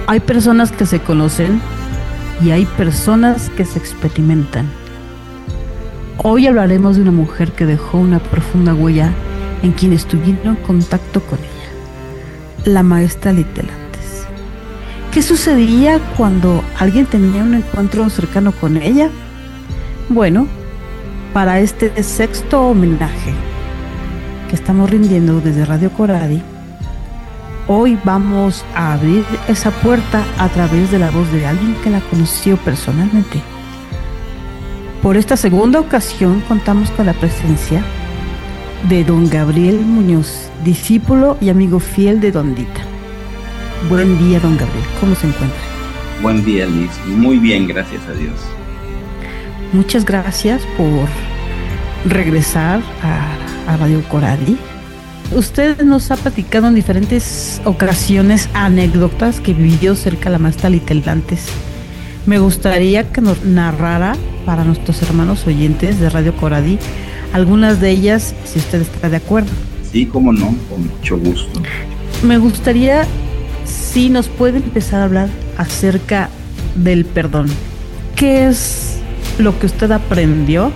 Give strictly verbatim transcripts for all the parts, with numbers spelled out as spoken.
Hay personas que se conocen y hay personas que se experimentan. Hoy hablaremos de una mujer que dejó una profunda huella en quienes tuvieron contacto con ella, la maestra Litelantes. ¿Qué sucedía cuando alguien tenía un encuentro cercano con ella? Bueno, para este sexto homenaje que estamos rindiendo desde Radio Coradi, hoy vamos a abrir esa puerta a través de la voz de alguien que la conoció personalmente. Por esta segunda ocasión contamos con la presencia de don Gabriel Muñoz, discípulo y amigo fiel de don Dita. Buen día, don Gabriel, ¿cómo se encuentra? Buen día, Liz. Muy bien, gracias a Dios. Muchas gracias por regresar a, a Radio Coradi. Usted nos ha platicado en diferentes ocasiones anécdotas que vivió cerca de la maestra Litelantes. Me gustaría que nos narrara para nuestros hermanos oyentes de Radio Coradi algunas de ellas, si usted está de acuerdo. Sí, cómo no, con mucho gusto. Me gustaría si nos puede empezar a hablar acerca del perdón. ¿Qué es lo que usted aprendió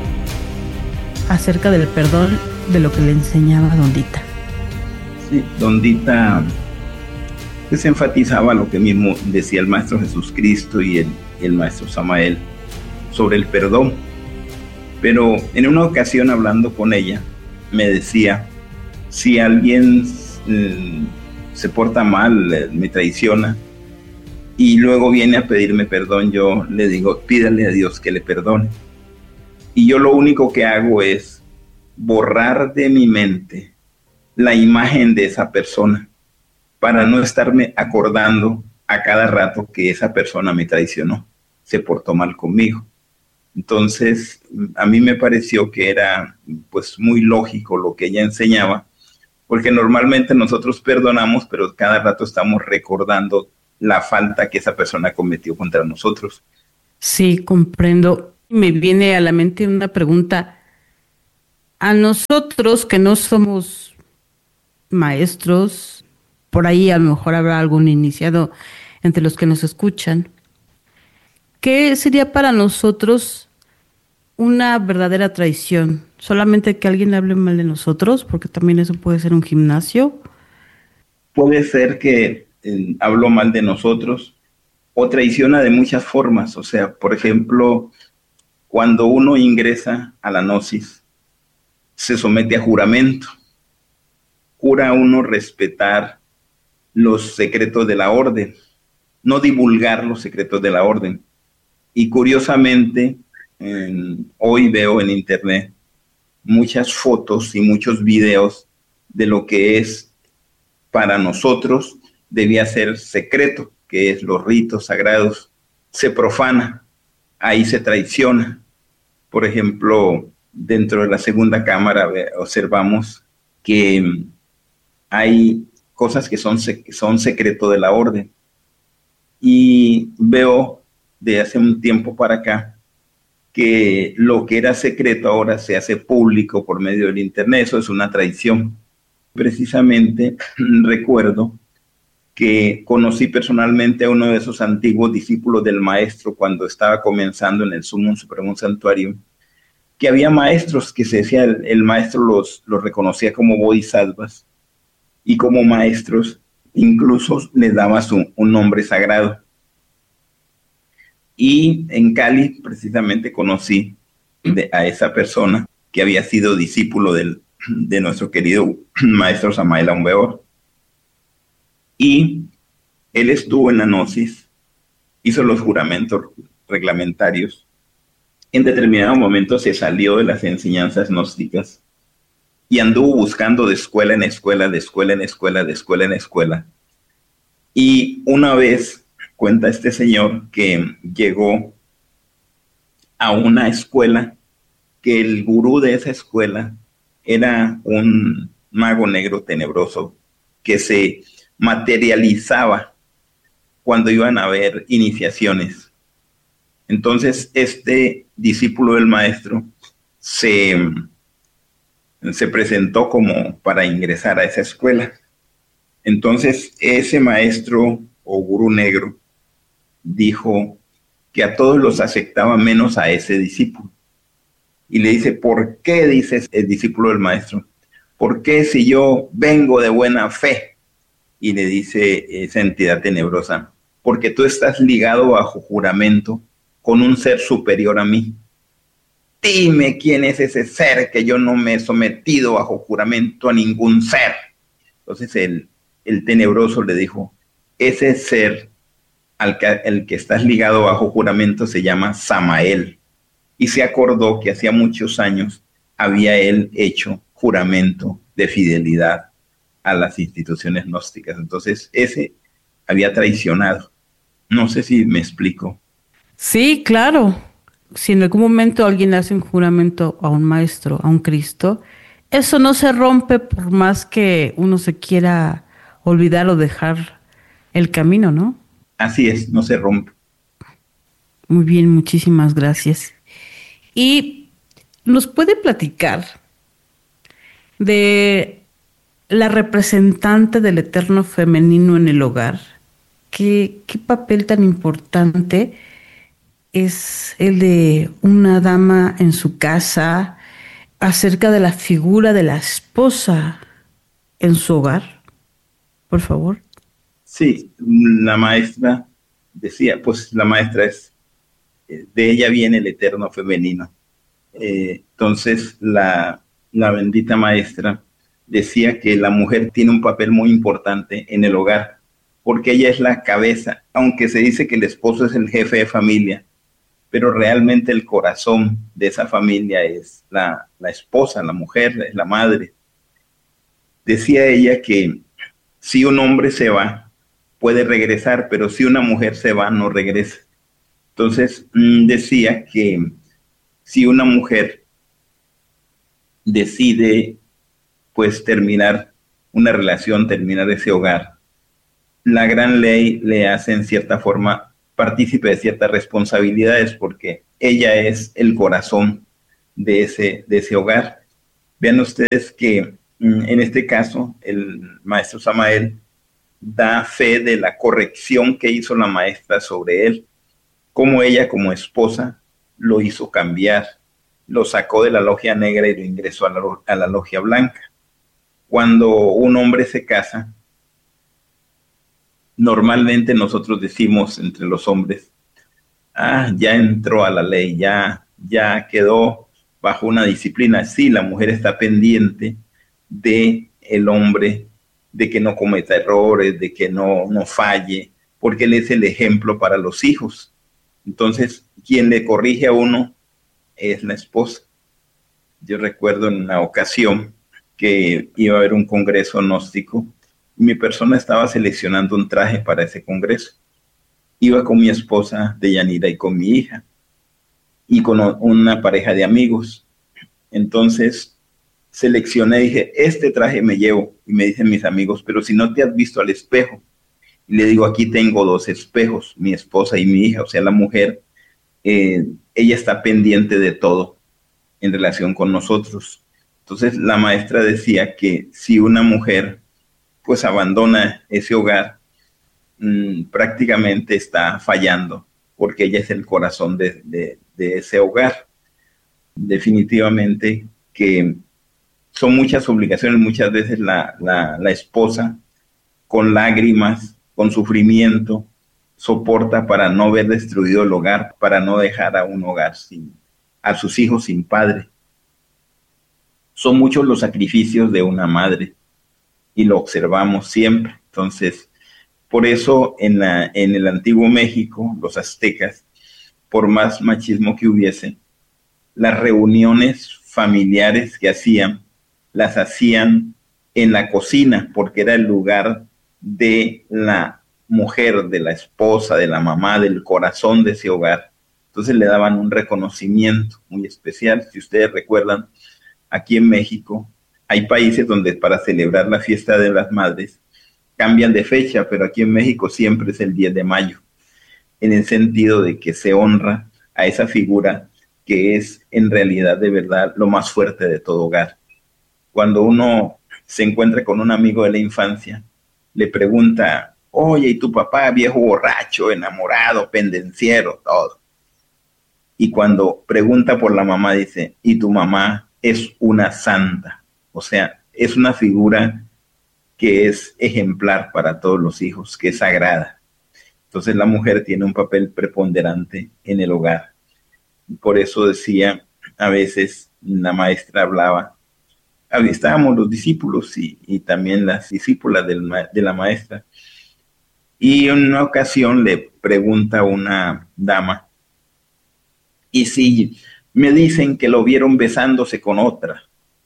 acerca del perdón de lo que le enseñaba don Dita? Sí, don Dita pues enfatizaba lo que mismo decía el Maestro Jesucristo y el, el Maestro Samael sobre el perdón. Pero en una ocasión, hablando con ella, me decía, si alguien eh, se porta mal, eh, me traiciona, y luego viene a pedirme perdón, yo le digo, pídale a Dios que le perdone. Y yo lo único que hago es borrar de mi mente la imagen de esa persona, para no estarme acordando a cada rato que esa persona me traicionó, se portó mal conmigo. Entonces, a mí me pareció que era pues muy lógico lo que ella enseñaba, porque normalmente nosotros perdonamos, pero cada rato estamos recordando la falta que esa persona cometió contra nosotros. Sí, comprendo. Me viene a la mente una pregunta. A nosotros que no somos maestros, por ahí a lo mejor habrá algún iniciado entre los que nos escuchan, ¿qué sería para nosotros una verdadera traición? ¿Solamente que alguien hable mal de nosotros? Porque también eso puede ser un gimnasio. Puede ser que eh, habló mal de nosotros o traiciona de muchas formas. O sea, por ejemplo, cuando uno ingresa a la gnosis, se somete a juramento. Jura uno respetar los secretos de la orden, no divulgar los secretos de la orden. Y curiosamente, en, hoy veo en internet muchas fotos y muchos videos de lo que es para nosotros debía ser secreto, que es los ritos sagrados. Se profana, ahí se traiciona. Por ejemplo, dentro de la segunda cámara observamos que hay cosas que son, son secreto de la orden. Y veo de hace un tiempo para acá que lo que era secreto ahora se hace público por medio del internet. Eso es una traición. Precisamente recuerdo que conocí personalmente a uno de esos antiguos discípulos del maestro cuando estaba comenzando en el Sumum Supremo Santuario, que había maestros que se decía, el, el maestro los, los reconocía como bodhisattvas, y como maestros incluso les daba su, un nombre sagrado. Y en Cali precisamente conocí de, a esa persona que había sido discípulo del, de nuestro querido maestro Samael Aumbeor. Y él estuvo en la gnosis, hizo los juramentos reglamentarios. En determinado momento se salió de las enseñanzas gnósticas y anduvo buscando de escuela en escuela, de escuela en escuela, de escuela en escuela. Y una vez cuenta este señor que llegó a una escuela, que el gurú de esa escuela era un mago negro tenebroso que se materializaba cuando iban a haber iniciaciones. Entonces este discípulo del maestro se... se presentó como para ingresar a esa escuela. Entonces ese maestro o gurú negro dijo que a todos los aceptaba menos a ese discípulo. Y le dice, ¿por qué? Dice el discípulo del maestro. ¿Por qué si yo vengo de buena fe? Y le dice esa entidad tenebrosa, porque tú estás ligado bajo juramento con un ser superior a mí. Dime quién es ese ser, que yo no me he sometido bajo juramento a ningún ser. Entonces el, el tenebroso le dijo, ese ser al que, el que estás ligado bajo juramento se llama Samael. Y se acordó que hacía muchos años había él hecho juramento de fidelidad a las instituciones gnósticas. Entonces ese había traicionado. No sé si me explico. Sí, claro. Si en algún momento alguien hace un juramento a un maestro, a un Cristo, eso no se rompe por más que uno se quiera olvidar o dejar el camino, ¿no? Así es, no se rompe. Muy bien, muchísimas gracias. ¿Y nos puede platicar de la representante del eterno femenino en el hogar? ¿Qué, qué papel tan importante es el de una dama en su casa acerca de la figura de la esposa en su hogar? Por favor. Sí, la maestra decía, pues la maestra es, de ella viene el eterno femenino. Eh, entonces la, la bendita maestra decía que la mujer tiene un papel muy importante en el hogar, porque ella es la cabeza, aunque se dice que el esposo es el jefe de familia, pero realmente el corazón de esa familia es la, la esposa, la mujer, es la madre. Decía ella que si un hombre se va, puede regresar, pero si una mujer se va, no regresa. Entonces mmm, decía que si una mujer decide pues terminar una relación, terminar ese hogar, la gran ley le hace en cierta forma partícipe de ciertas responsabilidades porque ella es el corazón de ese, de ese hogar. Vean ustedes que en este caso el maestro Samael da fe de la corrección que hizo la maestra sobre él, cómo ella como esposa lo hizo cambiar, lo sacó de la logia negra y lo ingresó a la, a la logia blanca. Cuando un hombre se casa, normalmente nosotros decimos entre los hombres, ah, ya entró a la ley, ya, ya quedó bajo una disciplina. Sí, la mujer está pendiente de el hombre, de que no cometa errores, de que no, no falle, porque él es el ejemplo para los hijos. Entonces, quien le corrige a uno es la esposa. Yo recuerdo en una ocasión que iba a haber un congreso gnóstico, y mi persona estaba seleccionando un traje para ese congreso. Iba con mi esposa Deyanira y con mi hija, y con una pareja de amigos. Entonces, seleccioné, dije, este traje me llevo, y me dicen mis amigos, pero si no te has visto al espejo. Y le digo, aquí tengo dos espejos, mi esposa y mi hija, o sea, la mujer, eh, ella está pendiente de todo en relación con nosotros. Entonces, la maestra decía que si una mujer, pues, abandona ese hogar, mmm, prácticamente está fallando, porque ella es el corazón de, de, de ese hogar. Definitivamente que son muchas obligaciones, muchas veces la, la, la esposa, con lágrimas, con sufrimiento, soporta para no ver destruido el hogar, para no dejar a un hogar sin, a sus hijos sin padre. Son muchos los sacrificios de una madre y lo observamos siempre. Entonces, por eso en, la, en el antiguo México, los aztecas, por más machismo que hubiese, las reuniones familiares que hacían, las hacían en la cocina, porque era el lugar de la mujer, de la esposa, de la mamá, del corazón de ese hogar. Entonces le daban un reconocimiento muy especial. Si ustedes recuerdan, aquí en México hay países donde para celebrar la fiesta de las madres cambian de fecha, pero aquí en México siempre es el diez de mayo, en el sentido de que se honra a esa figura que es en realidad de verdad lo más fuerte de todo hogar. Cuando uno se encuentra con un amigo de la infancia, le pregunta, oye, y tu papá, viejo borracho, enamorado, pendenciero, todo. Y cuando pregunta por la mamá, dice, y tu mamá es una santa. O sea, es una figura que es ejemplar para todos los hijos, que es sagrada. Entonces la mujer tiene un papel preponderante en el hogar. Por eso decía, a veces la maestra hablaba, estábamos los discípulos y, y también las discípulas del, de la maestra, y en una ocasión le pregunta a una dama, y si me dicen que lo vieron besándose con otra,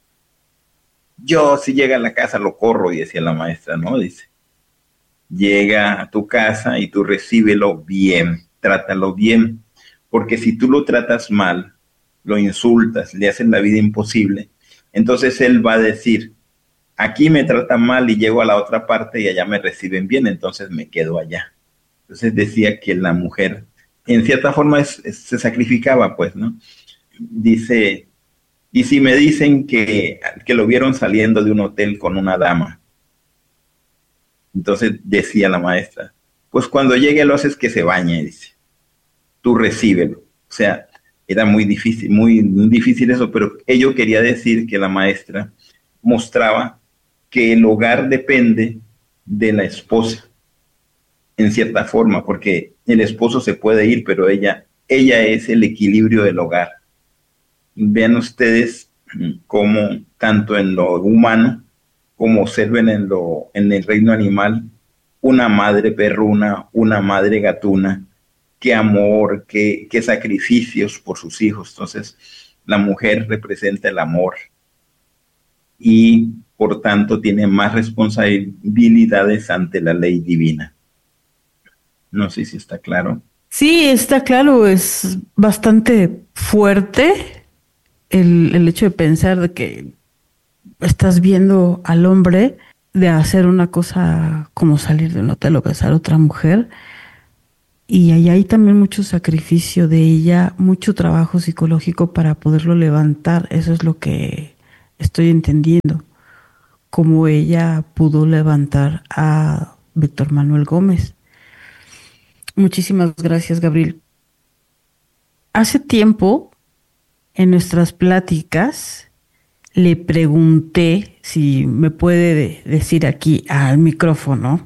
yo si llega a la casa lo corro, y decía la maestra, ¿no? Dice, llega a tu casa y tú recíbelo bien, trátalo bien, porque si tú lo tratas mal, lo insultas, le haces la vida imposible, entonces él va a decir, aquí me tratan mal y llego a la otra parte y allá me reciben bien, entonces me quedo allá. Entonces decía que la mujer, en cierta forma, es, es, se sacrificaba, pues, ¿no? Dice, y si me dicen que, que lo vieron saliendo de un hotel con una dama, entonces decía la maestra, pues cuando llegue lo haces que se bañe, dice, tú recíbelo. O sea, era muy difícil, muy, muy difícil eso, pero ello quería decir que la maestra mostraba que el hogar depende de la esposa, en cierta forma, porque el esposo se puede ir, pero ella, ella es el equilibrio del hogar. Vean ustedes cómo tanto en lo humano como observen en, lo, en el reino animal, una madre perruna, una madre gatuna, qué amor, qué, qué sacrificios por sus hijos. Entonces, la mujer representa el amor y por tanto tiene más responsabilidades ante la ley divina. No sé si está claro. Sí, está claro, es bastante fuerte el, el hecho de pensar de que estás viendo al hombre de hacer una cosa como salir de un hotel o besar a otra mujer. Y ahí hay también mucho sacrificio de ella, mucho trabajo psicológico para poderlo levantar. Eso es lo que estoy entendiendo. Cómo ella pudo levantar a Víctor Manuel Gómez. Muchísimas gracias, Gabriel. Hace tiempo, en nuestras pláticas, le pregunté si me puede decir aquí al micrófono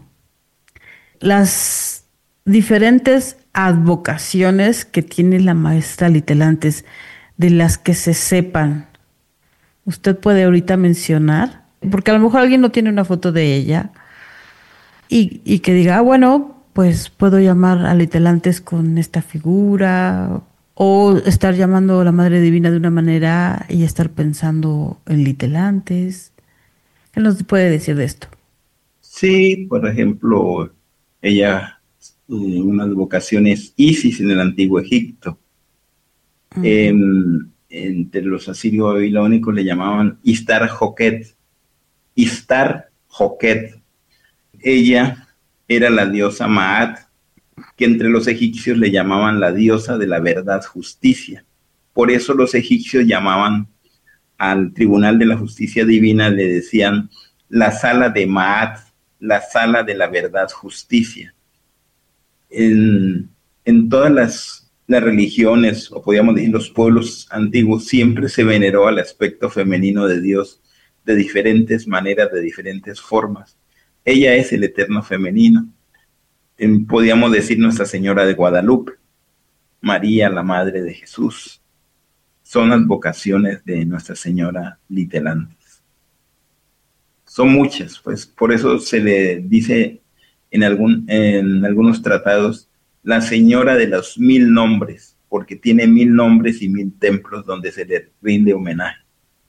las diferentes advocaciones que tiene la maestra Litelantes, de las que se sepan. Usted puede ahorita mencionar, porque a lo mejor alguien no tiene una foto de ella y, y que diga, ah, bueno, pues puedo llamar a Litelantes con esta figura, o estar llamando a la Madre Divina de una manera y estar pensando en Litelantes. ¿Qué nos puede decir de esto? Sí, por ejemplo, ella, eh, una advocación es Isis en el antiguo Egipto. Uh-huh. En, entre los asirios babilónicos le llamaban Istar Joquet. Istar Joquet. Ella era la diosa Maat, que entre los egipcios le llamaban la diosa de la verdad, justicia. Por eso los egipcios llamaban al tribunal de la justicia divina, le decían la sala de Maat, la sala de la verdad, justicia. En, en todas las, las religiones, o podríamos decir los pueblos antiguos, siempre se veneró al aspecto femenino de Dios de diferentes maneras, de diferentes formas. Ella es el eterno femenino. En, podríamos decir Nuestra Señora de Guadalupe, María, la Madre de Jesús. Son las vocaciones de Nuestra Señora Litelantes. Son muchas, pues por eso se le dice en, algún, en algunos tratados la Señora de los mil nombres, porque tiene mil nombres y mil templos donde se le rinde homenaje.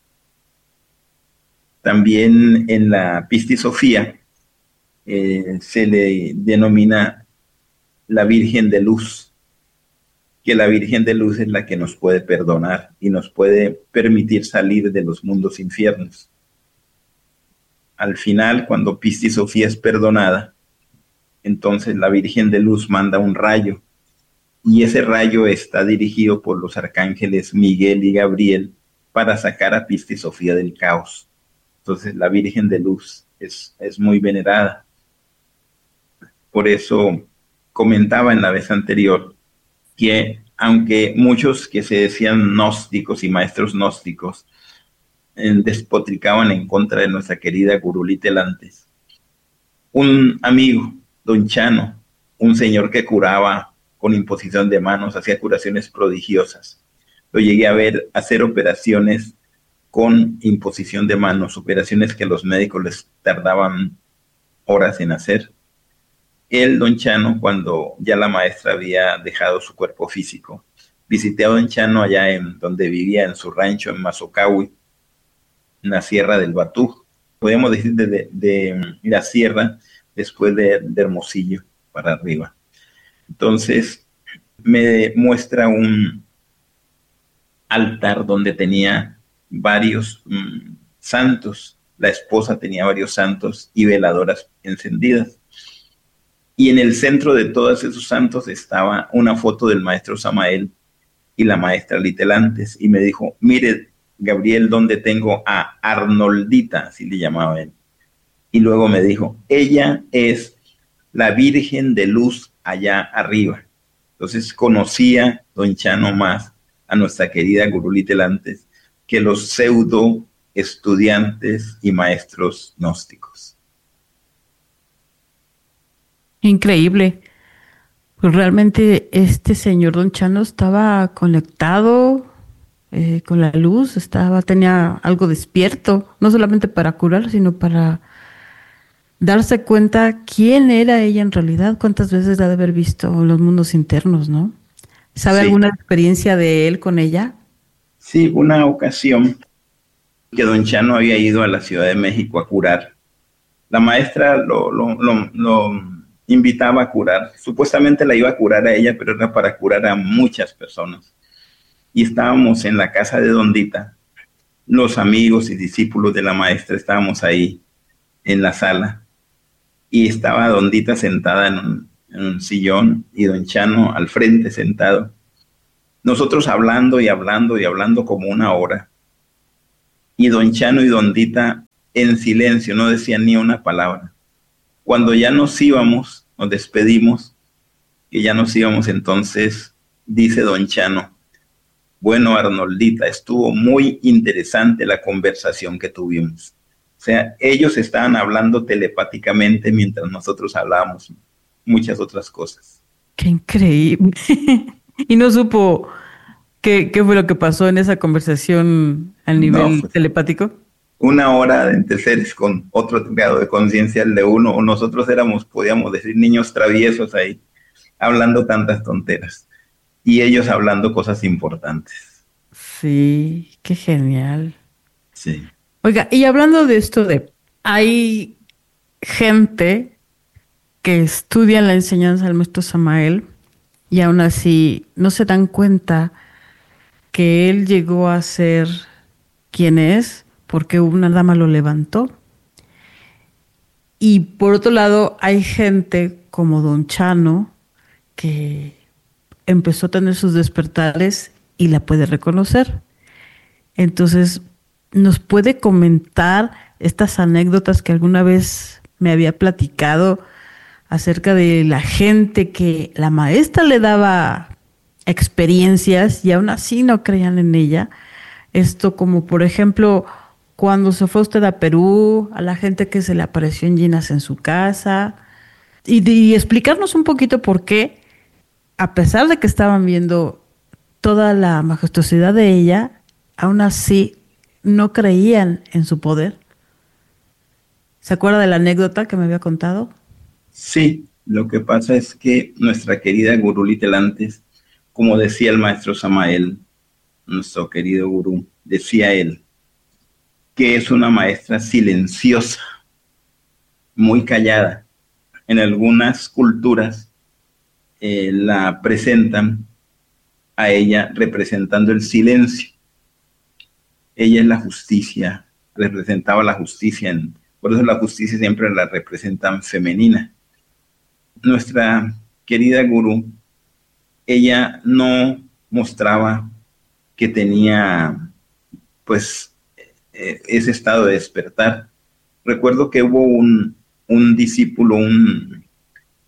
También en la Pistisofía eh, se le denomina la Virgen de Luz, que la Virgen de Luz es la que nos puede perdonar y nos puede permitir salir de los mundos infiernos. Al final, cuando Pistisofía es perdonada, entonces la Virgen de Luz manda un rayo, y ese rayo está dirigido por los arcángeles Miguel y Gabriel para sacar a Pistisofía del caos. Entonces la Virgen de Luz es, es muy venerada. Por eso comentaba en la vez anterior que aunque muchos que se decían gnósticos y maestros gnósticos eh, despotricaban en contra de nuestra querida Gurú Litelantes, un amigo, don Chano, un señor que curaba con imposición de manos, hacía curaciones prodigiosas. Lo llegué a ver hacer operaciones con imposición de manos, operaciones que los médicos les tardaban horas en hacer. Él, don Chano, cuando ya la maestra había dejado su cuerpo físico, visité a don Chano allá en donde vivía, en su rancho en Mazocahui, en la sierra del Batú. Podríamos decir de, de, de la sierra después de, de Hermosillo para arriba. Entonces me muestra un altar donde tenía varios mmm, santos. La esposa tenía varios santos y veladoras encendidas. Y en el centro de todos esos santos estaba una foto del maestro Samael y la maestra Litelantes. Y me dijo, mire, Gabriel, ¿dónde tengo a Arnoldita? Así le llamaba él. Y luego me dijo, ella es la Virgen de Luz allá arriba. Entonces conocía don Chano más a nuestra querida Gurú Litelantes que los pseudo estudiantes y maestros gnósticos. Increíble. Pues realmente este señor don Chano estaba conectado eh, con la luz, estaba, tenía algo despierto, no solamente para curar, sino para darse cuenta quién era ella en realidad, cuántas veces la ha de haber visto en los mundos internos, ¿no? ¿Sabe sí. alguna experiencia de él con ella? Sí, una ocasión que don Chano había ido a la Ciudad de México a curar. La maestra lo, lo, lo, lo invitaba a curar. Supuestamente la iba a curar a ella, pero era para curar a muchas personas. Y estábamos en la casa de Dondita. Los amigos y discípulos de la maestra estábamos ahí en la sala. Y estaba Dondita sentada en un, en un sillón y don Chano al frente sentado. Nosotros hablando y hablando y hablando como una hora. Y don Chano y Dondita en silencio, no decían ni una palabra. Cuando ya nos íbamos, nos despedimos, que ya nos íbamos, entonces dice don Chano, bueno, Arnoldita, estuvo muy interesante la conversación que tuvimos. O sea, ellos estaban hablando telepáticamente mientras nosotros hablábamos muchas otras cosas. ¡Qué increíble! ¿Y no supo qué, qué fue lo que pasó en esa conversación al nivel no, pues, telepático? Una hora entre seres con otro grado de conciencia, el de uno, o nosotros éramos, podíamos decir, niños traviesos ahí, hablando tantas tonteras, y ellos hablando cosas importantes. Sí, qué genial. Sí. Oiga, y hablando de esto de, hay gente que estudia la enseñanza del maestro Samael y aún así no se dan cuenta que él llegó a ser quien es porque una dama lo levantó. Y por otro lado, hay gente como don Chano que empezó a tener sus despertares y la puede reconocer. Entonces, ¿nos puede comentar estas anécdotas que alguna vez me había platicado acerca de la gente que la maestra le daba experiencias y aún así no creían en ella? Esto como, por ejemplo, cuando se fue usted a Perú, a la gente que se le apareció en Ginas en su casa, y, y explicarnos un poquito por qué, a pesar de que estaban viendo toda la majestuosidad de ella, aún así no creían en su poder. ¿Se acuerda de la anécdota que me había contado? Sí, lo que pasa es que nuestra querida Gurú Litelantes, como decía el maestro Samael, nuestro querido gurú, decía él, que es una maestra silenciosa, muy callada. En algunas culturas eh, la presentan a ella representando el silencio. Ella es la justicia, representaba la justicia, en, por eso la justicia siempre la representan femenina. Nuestra querida gurú, ella no mostraba que tenía pues eh, ese estado de despertar. Recuerdo que hubo un, un discípulo, un,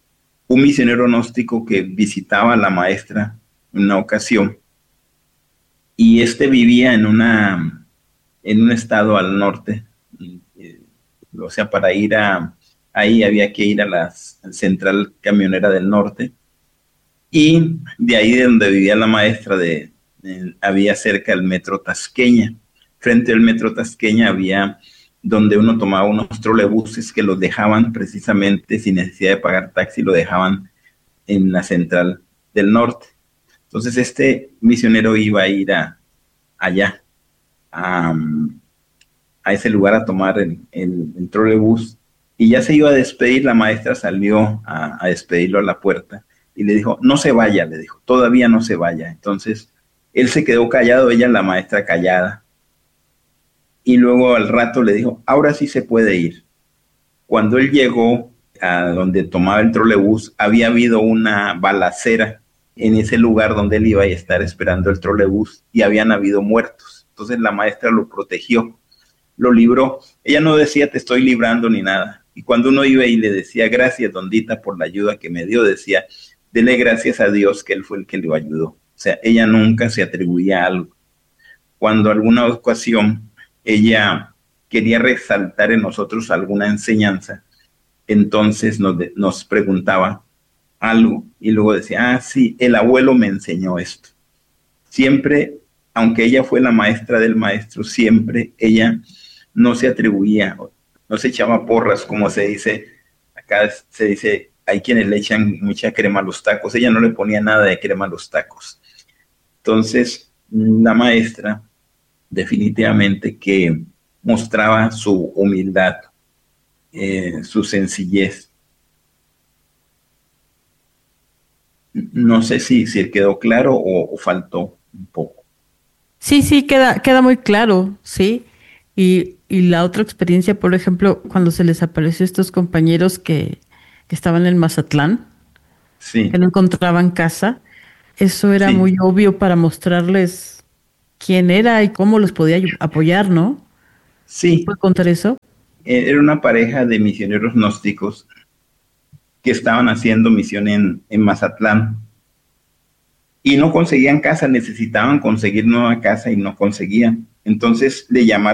un misionero gnóstico que visitaba a la maestra en una ocasión, y este vivía en una en un estado al norte, eh, o sea, para ir a ahí había que ir a la central camionera del norte, y de ahí de donde vivía la maestra de, de había cerca el metro Tasqueña. Frente al metro Tasqueña había donde uno tomaba unos trolebuses que los dejaban precisamente sin necesidad de pagar taxi, lo dejaban en la central del norte. Entonces este misionero iba a ir a, allá, a, a ese lugar a tomar el, el, el trolebús, y ya se iba a despedir. La maestra salió a, a despedirlo a la puerta y le dijo, no se vaya, le dijo, todavía no se vaya. Entonces él se quedó callado, ella, la maestra, callada. Y luego al rato le dijo, ahora sí se puede ir. Cuando él llegó a donde tomaba el trolebús, había habido una balacera en ese lugar donde él iba a estar esperando el trolebús, y habían habido muertos. Entonces la maestra lo protegió, lo libró. Ella no decía, te estoy librando ni nada. Y cuando uno iba y le decía, gracias, Dondita, por la ayuda que me dio, decía, dele gracias a Dios que él fue el que lo ayudó. O sea, ella nunca se atribuía a algo. Cuando alguna ocasión ella quería resaltar en nosotros alguna enseñanza, entonces nos, de, nos preguntaba algo y luego decía, ah, sí, el abuelo me enseñó esto. Siempre, aunque ella fue la maestra del maestro, siempre ella no se atribuía, no se echaba porras, como se dice, acá se dice, hay quienes le echan mucha crema a los tacos, ella no le ponía nada de crema a los tacos. Entonces, la maestra definitivamente que mostraba su humildad, eh, su sencillez. No sé si, si quedó claro o, o faltó un poco. Sí, sí, queda, queda muy claro, sí. Y, y la otra experiencia, por ejemplo, cuando se les apareció a estos compañeros que, que estaban en Mazatlán, sí. que no encontraban casa, eso era sí. muy obvio para mostrarles quién era y cómo los podía apoyar, ¿no? Sí. ¿Puedes contar eso? Era una pareja de misioneros gnósticos que estaban haciendo misión en, en Mazatlán y no conseguían casa, necesitaban conseguir nueva casa y no conseguían. Entonces le llamaron